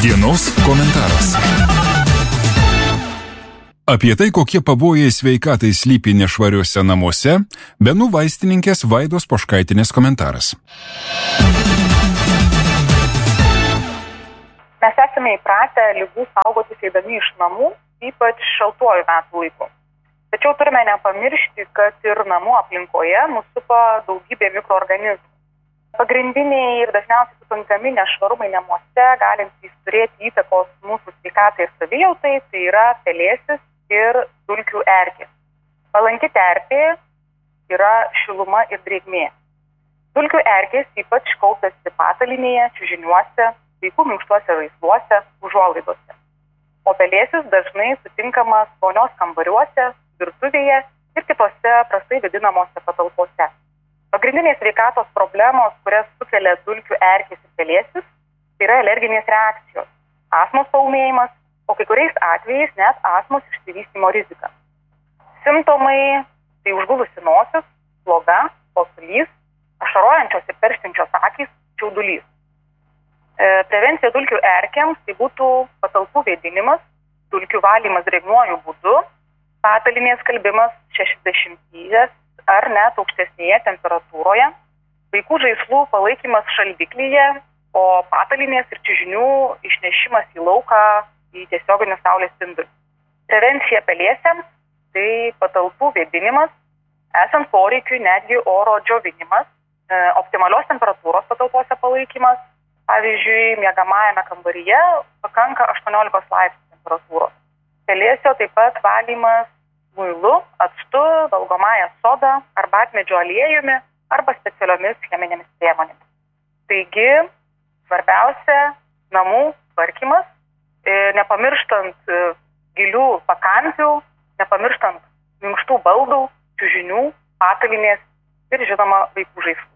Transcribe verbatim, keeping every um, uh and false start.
Dienos komentaras. Apie tai, kokie pavojai sveikatai slypi nešvariuose namuose, Benų vaistininkės Vaidos Poškaitinės komentaras. Mes esame įpratę ligų saugotis eidami iš namų, ypač šaltuoju metų laiku. Tačiau turime nepamiršti, kad ir namų aplinkoje mus supa daugybė mikroorganizmų. Pagrindiniai ir dažniausiai sutinkami nešvarumai namuose, galintys turėti įtakos mūsų sveikatai ir savijautai, tai yra pelėsis ir dulkių erkės. Palanki terpė yra šiluma ir drėgmė. Dulkių erkės ypač kaupiasi patalynėje, čiužiniuose, vaikų minkštuose žaisluose, užuolaidose. O pelėsis dažnai sutinkamas vonios kambariuose, virtuvėje ir kitose prastai vėdinamose patalpose. Pagrindinės sveikatos problemos, kurias sukelia dulkių erkės ir pelėsis, tai yra alerginės reakcijos, astmos paūmėjimas, o kai kuriais atvejais net astmos išsivystymo rizika. Simptomai tai užgulusi nosis, sloga, kosulys, ašarojančios ir perštinčios akys, čiaudulys. E, prevencija dulkių erkėms tai būtų patalpų vėdinimas, dulkių valymas drėgnuoju būdu, patalinės skalbimas šešiasdešimties ar net aukštesnėje temperatūroje, vaikų žaislų palaikymas šaldiklyje, o patalinės ir čiužinių išnešimas į lauką į tiesioginius saulės spindulius. Prevencija pelėsiams tai patalpų vėdinimas, esant poreikiui netgi oro džiovinimas, e, optimalios temperatūros patalpose palaikymas, pavyzdžiui, miegamajame kambaryje pakanka aštuoniolikos laipsnių temperatūros. Pelėsio taip pat valymas muilu, actu, valgomąja soda, arbatmedžio aliejumi arba specialiomis cheminėmis priemonėmis. Taigi, svarbiausia namų tvarkymas, e, nepamirštant e, gilių pakampių, nepamirštant minkštų baldų, čiužinių, patalinės ir žinoma vaikų žaislų.